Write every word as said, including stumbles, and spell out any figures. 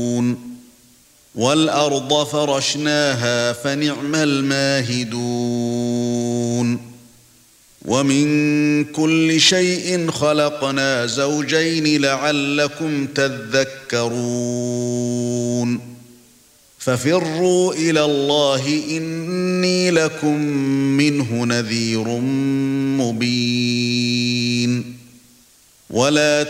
وَالْأَرْضَ فَرَشْنَاهَا فَنِعْمَ الْمَاهِدُونَ وَمِنْ كُلِّ شَيْءٍ خَلَقْنَا زَوْجَيْنِ لَعَلَّكُمْ تَذَكَّرُونَ فَفِرُّوا إِلَى اللَّهِ إِنِّي لَكُمْ مِنْهُ نَذِيرٌ مُبِينٌ وَلَا